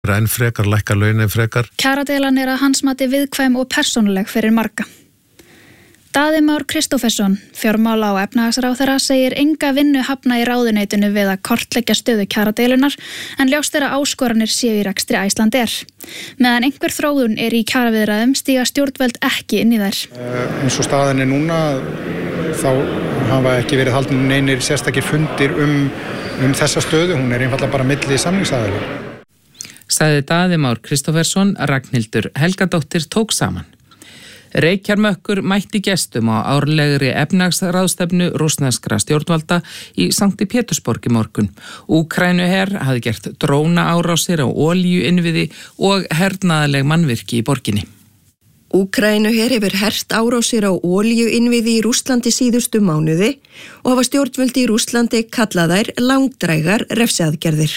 Enn frekar, lækka launin frekar. Kjaradeilan að hans mati viðkvæm og persónuleg fyrir marga. Daði Már Kristófersson, fjármála- og efnahagsráðherra, segir enga vinnu hafna í ráðuneytinu við að kortleggja stöðu kjaradeilunar, en ljóst að áskoranir séu í rekstri Icelandair. Meðan einhver þróun í kjaraviðræðum stíga stjórnvöld ekki inn í þær. Eins og staðan núna, þá hafa ekki verið haldnir neinir sérstakir fundir þessa stöðu, hún einfaldlega bara milli samningsaðila. Sagði Daði Már Kristófersson, Ragnhildur Helgadóttir tók saman. Reykjarmökkur mætti gestum á árlegri efnahagsráðstefnu rússneskra stjórnvalda í Sankti Pétursborg í morgun. Úkraínuher hafði gert drónaárásir á olíuinnviði og hernaðarleg mannvirki í borginni. Úkraínuher hefur hert árásir á olíuinnviði í Rússlandi síðustu mánuði og hafa stjórnvöldi í Rússlandi kallað þær langdrægar refsiaðgerðir.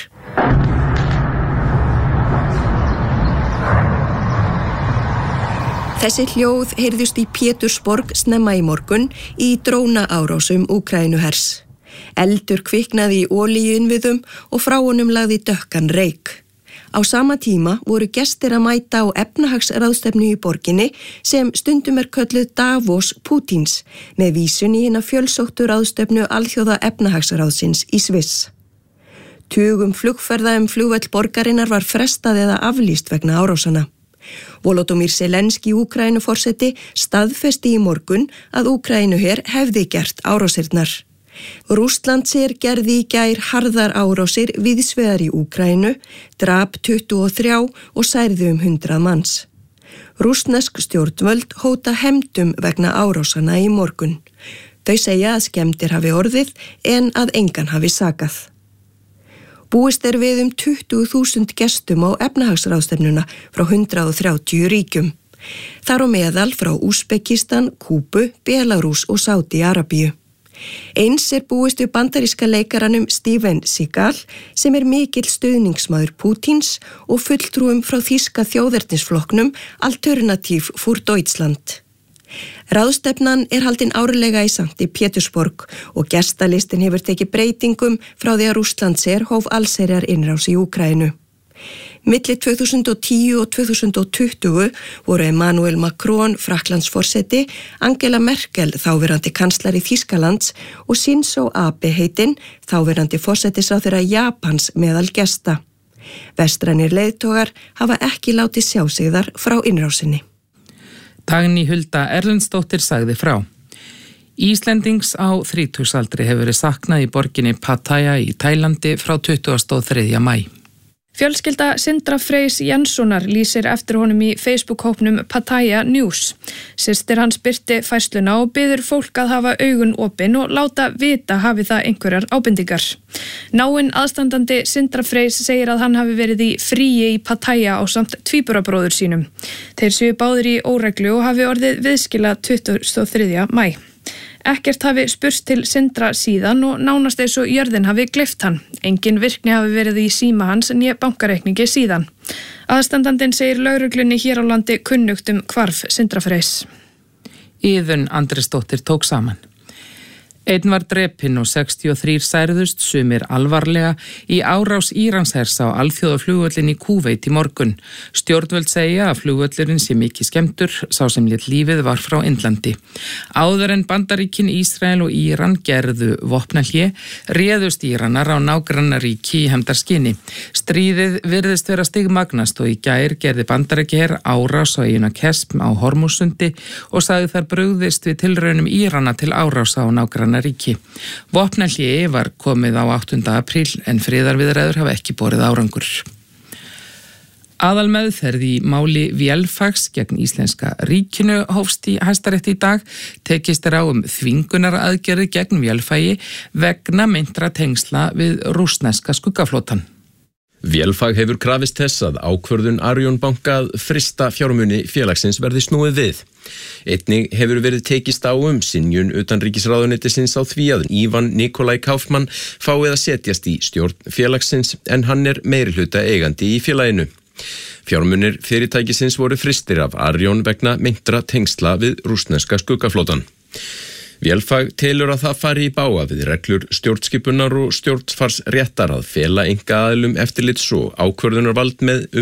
Þessi hljóð heyrðust í Pétursborg snemma í morgun í drónaárásum Úkraínuhers. Eldur kviknaði í olíuinnviðum og frá honum lagði dökkan reyk. Á sama tíma voru gestir að mæta á efnahagsráðstefnu í borginni sem stundum kölluð Davos Pútíns með vísun í hina fjölsóttu ráðstefnu Alþjóða efnahagsráðsins í Sviss. Tugum flugferða flugvöll borgarinnar var frestað eða aflýst vegna árásana. Volodymyr Zelenský Úkraínuforseti staðfesti í morgun að Úkraínuher hefði gert árásirnar. Rússlandsher gerði í gær harðar árásir víðsvegar í Úkraínu, drap 23 og særði 100 manns. Rússnesk stjórnvöld hóta hefndum vegna árásana í morgun. Þau segja að skemmdir hafi orðið en að engan hafi sakað. Búist við 20.000 gestum á efnahagsráðstefnuna frá 130 ríkjum. Þar á meðal frá Úsbekistan, Kúbu, Belarús og Sádi-Arabíu. Eins búist við bandaríska leikaranum Steven Seagal sem mikill stuðningsmaður Pútíns og fulltrúum frá þýska þjóðernisflokknum Alternativ für Deutschland. Ráðstefnan haldin árlega í Sankti Pétursborg og gestalistin hefur tekið breytingum frá því að Rússlandsher hóf allsherjar innrás í Úkraínu. Milli 2010 og 2020 voru Emmanuel Macron, Frakklandsforseti, Angela Merkel, þáverandi kanslari Þýskalands og Shinzo Abe heitinn, þáverandi forsætisráðherra Japans meðal gesta. Vestrænir leiðtogar hafa ekki látið sjá sig þar frá innrásinni. Dagný Hulda Erlendsdóttir sagði frá. Íslendings á 30-aldri hefur verið saknað í borginni Pattaya í Tælandi frá 23. maí. Fjölskylda Sindra Freys Jenssonar lýsir eftir honum í Facebook-hópnum Pattaya News. Systir hans birti færsluna og biður fólk að hafa augun opin og láta vita hafi það einhverjar ábendingar. Náinn aðstandandi Sindra Freys segir að hann hafi verið í fríi í Pattaya ásamt tvíburabróður sínum. Þeir séu báðir í óreglu og hafi orðið viðskila 23. maí. Ekkert hafi spurst til Sindra síðan og nánast eins og jörðin hafi gleypt hann. Engin virkni hafi verið í síma hans en ég bankareikningi síðan. Aðstandandinn segir lögreglunni hér á landi kunnugt hvarf Sindra Freys. Iðunn Andrésdóttir tók saman. Einn var drepinn og 63 særðust, sumir alvarlega, í árás Íranshers á alþjóðaflugvöllin í Kúveit í morgun. Stjórnvöld segja að flugvöllurinn sé mikið skemmtur, sá sem lét lífið var frá Indlandi. Áður en Bandaríkin, Ísrael og Íran gerðu vopnahlé, réðust Íranar á nágrannaríki í hefndarskyni. Stríðið virðist vera stigmagnast og í gær gerði Bandaríkjaher árás á eyjuna Kesm á Hormússundi og sagði þar brugðist við tilraunum Írana til árása á nágrannaríki. Vopnahlé var komið á 8. apríl en friðarviðræður hafa ekki borið árangur. Aðalmeðferð í máli vélfags gegn íslenska ríkinu hófst í Hæstarétti í dag. Tekist á þvingunaraðgerðir gegn vélfagi vegna meintra tengsla við rússneska skuggaflotan. Vélfag hefur krafist þess að ákvörðun Arion banka að frista fjármuni félagsins verði snúið við. Einnig hefur verið tekist á synjun utanríkisráðuneytisins á því að Ivan Nikolai Kaufmann fái að setjast í stjórn félagsins en hann meirihluta eigandi í félaginu. Fjármunir fyrirtækisins voru fristir af Arion vegna meintra tengsla við rússneska skuggaflotan. Vélfag telur að það fari í bága við reglur stjórnskipunar og stjórnfarsréttar að fela einkaaðilum eftirlits og ákvörðunarvald með